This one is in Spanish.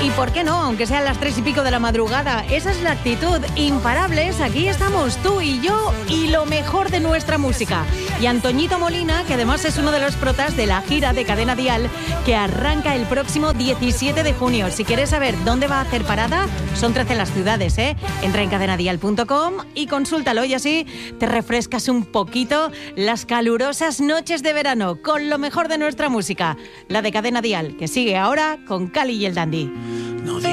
Y por qué no, aunque sean las 3 y pico de la madrugada, esa es la actitud. Imparables, aquí estamos tú y yo y lo mejor de nuestra música. Y Antoñito Molina, que además es uno de los protas de la gira de Cadena Dial, que arranca el próximo 17 de junio. Si quieres saber dónde va a hacer parada, son 13 las ciudades, ¿eh? Entra en cadenadial.com y consúltalo y así te refrescas un poquito las calurosas noches de verano con lo mejor de nuestra música. La de Cadena Dial, que sigue ahora con Cali y el Dandy.